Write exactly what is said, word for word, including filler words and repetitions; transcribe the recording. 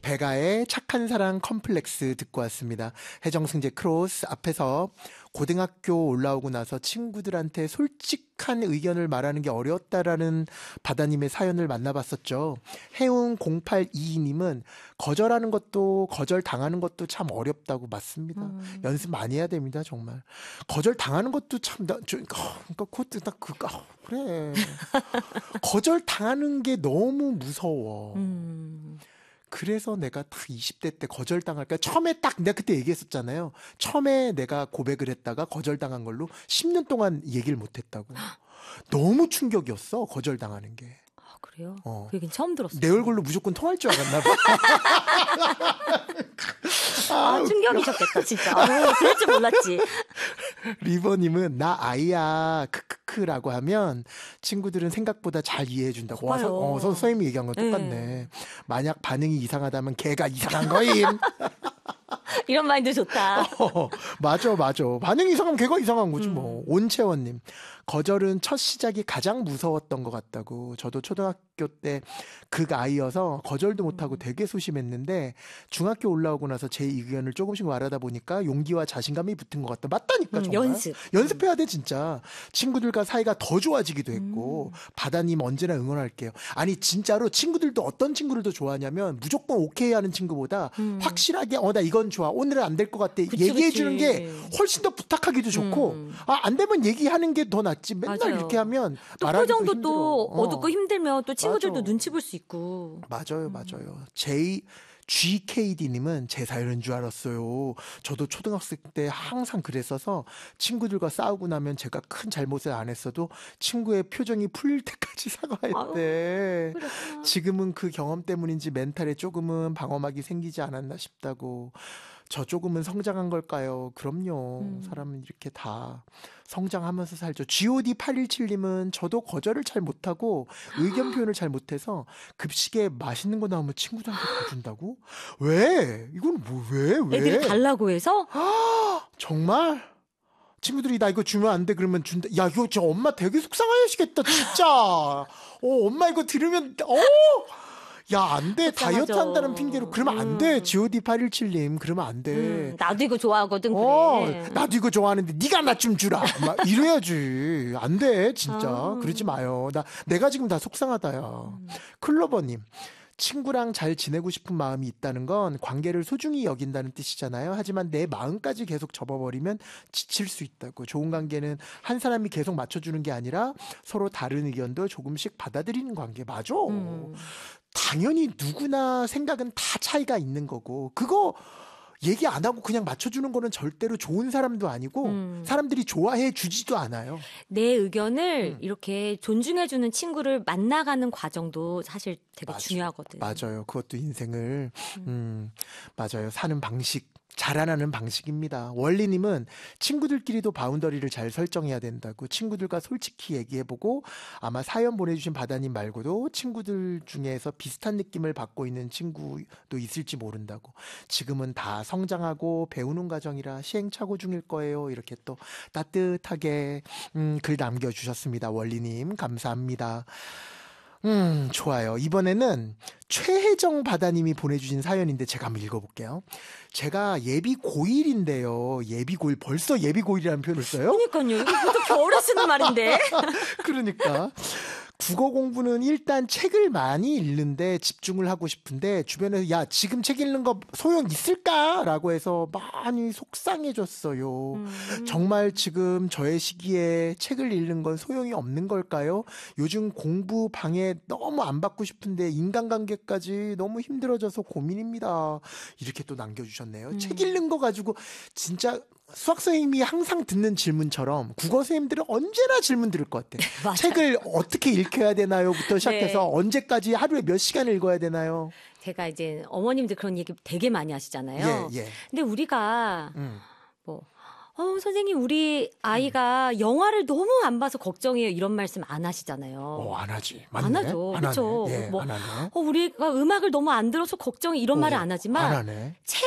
배가의 착한 사랑 컴플렉스 듣고 왔습니다. 해정승재 크로스 앞에서 고등학교 올라오고 나서 친구들한테 솔직한 의견을 말하는 게 어려웠다라는 바다님의 사연을 만나봤었죠. 해운 공팔이이님은 거절하는 것도 거절당하는 것도 참 어렵다고 맞습니다. 음. 연습 많이 해야 됩니다. 정말. 거절당하는 것도 참 나, 저, 어, 그러니까 그것도 나 그거 어, 그래. 거절당하는 게 너무 무서워. 음. 그래서 내가 딱 이십 대 때 거절당할까? 처음에 딱 내가 그때 얘기했었잖아요. 처음에 내가 고백을 했다가 거절당한 걸로 십 년 동안 얘기를 못했다고. 너무 충격이었어. 거절당하는 게. 아, 그래요? 어. 그 얘기는 처음 들었어요. 내 얼굴로 무조건 통할 줄 알았나 봐. 아, 아 충격이셨겠다 진짜. 아, 그럴 줄 몰랐지. 리버님은 나 아이야 크크크라고 하면 친구들은 생각보다 잘 이해해 준다고. 와, 서, 어, 선생님이 얘기한 건 똑같네. 네. 만약 반응이 이상하다면 걔가 이상한 거임. 이런 마인드 좋다. 어, 맞아 맞아. 반응이 이상하면 걔가 이상한 거지 음. 뭐. 온채원님. 거절은 첫 시작이 가장 무서웠던 것 같다고. 저도 초등학교 때 그 아이여서 거절도 못하고 되게 소심했는데 중학교 올라오고 나서 제 의견을 조금씩 말하다 보니까 용기와 자신감이 붙은 것 같다. 맞다니까 음, 정말. 연습. 연습해야 돼 진짜. 친구들과 사이가 더 좋아지기도 했고. 음. 바다님 언제나 응원할게요. 아니 진짜로 친구들도 어떤 친구를 더 좋아하냐면 무조건 오케이 하는 친구보다 음. 확실하게 어 나 이건 좋아. 오늘은 안 될 것 같아. 그치, 얘기해 그치. 주는 게 훨씬 더 부탁하기도 좋고 음. 아, 안 되면 얘기하는 게 더 낫지. 맨날 맞아요. 이렇게 하면 또 표정도 또 어. 어둡고 힘들면 또 친구들도 맞아. 눈치 볼 수 있고. 맞아요, 맞아요. J 지케이디님은 제 사연인 줄 알았어요. 저도 초등학생 때 항상 그랬어서 친구들과 싸우고 나면 제가 큰 잘못을 안 했어도 친구의 표정이 풀릴 때까지 사과했대. 아유, 지금은 그 경험 때문인지 멘탈에 조금은 방어막이 생기지 않았나 싶다고. 저 조금은 성장한 걸까요? 그럼요. 음. 사람은 이렇게 다 성장하면서 살죠. 지오디 팔일칠님은 저도 거절을 잘 못하고 의견 표현을 잘 못해서 급식에 맛있는 거 나오면 친구들한테 다 준다고? 왜? 이건 뭐 왜? 왜? 애들이 달라고 해서? 정말? 친구들이 나 이거 주면 안 돼 그러면 준다. 야 이거 저 엄마 되게 속상하시겠다 진짜. 어 엄마 이거 들으면 어 야, 안 돼. 다이어트 한다는 핑계로. 그러면 음. 안 돼. 지오디 팔일칠님. 그러면 안 돼. 음, 나도 이거 좋아하거든. 어, 그래. 나도 이거 좋아하는데 네가 나 좀 주라. 막 이래야지. 안 돼. 진짜. 아. 그러지 마요. 나 내가 지금 다 속상하다야. 음. 클로버님. 친구랑 잘 지내고 싶은 마음이 있다는 건 관계를 소중히 여긴다는 뜻이잖아요. 하지만 내 마음까지 계속 접어버리면 지칠 수 있다고. 좋은 관계는 한 사람이 계속 맞춰주는 게 아니라 서로 다른 의견도 조금씩 받아들이는 관계. 맞아. 음. 당연히 누구나 생각은 다 차이가 있는 거고 그거 얘기 안 하고 그냥 맞춰주는 거는 절대로 좋은 사람도 아니고 음. 사람들이 좋아해 주지도 않아요. 내 의견을 음. 이렇게 존중해주는 친구를 만나가는 과정도 사실 되게 맞아. 중요하거든. 맞아요. 그것도 인생을 음. 음, 맞아요. 사는 방식. 자라나는 방식입니다. 원리님은 친구들끼리도 바운더리를 잘 설정해야 된다고. 친구들과 솔직히 얘기해보고 아마 사연 보내주신 바다님 말고도 친구들 중에서 비슷한 느낌을 받고 있는 친구도 있을지 모른다고. 지금은 다 성장하고 배우는 과정이라 시행착오 중일 거예요. 이렇게 또 따뜻하게 음, 글 남겨주셨습니다. 원리님 감사합니다. 음, 좋아요. 이번에는 최혜정 바다님이 보내주신 사연인데 제가 한번 읽어볼게요. 제가 예비 고일인데요. 예비 고일, 벌써 예비 고일이라는 표현을 써요? 그러니까요. 이거 보통 겨울에 쓰는 말인데. 그러니까. 국어 공부는 일단 책을 많이 읽는데 집중을 하고 싶은데 주변에서 야 지금 책 읽는 거 소용 있을까라고 해서 많이 속상해졌어요. 음. 정말 지금 저의 시기에 책을 읽는 건 소용이 없는 걸까요? 요즘 공부 방해 너무 안 받고 싶은데 인간관계까지 너무 힘들어져서 고민입니다. 이렇게 또 남겨주셨네요. 음. 책 읽는 거 가지고 진짜 수학 선생님이 항상 듣는 질문처럼 국어 선생님들은 언제나 질문 들을 것 같아. 책을 어떻게 읽혀야 되나요?부터 시작해서 네. 언제까지 하루에 몇 시간 읽어야 되나요? 제가 이제 어머님들 그런 얘기 되게 많이 하시잖아요. 예, 예. 근데 우리가 음. 뭐 어, 선생님 우리 아이가 음. 영화를 너무 안 봐서 걱정해요. 이런 말씀 안 하시잖아요. 어, 안 하지. 맞네. 안 하죠. 그렇죠. 예, 뭐 안 하네. 어, 우리가 음악을 너무 안 들어서 걱정해 이런 어, 말을 안 하지만 안 하네.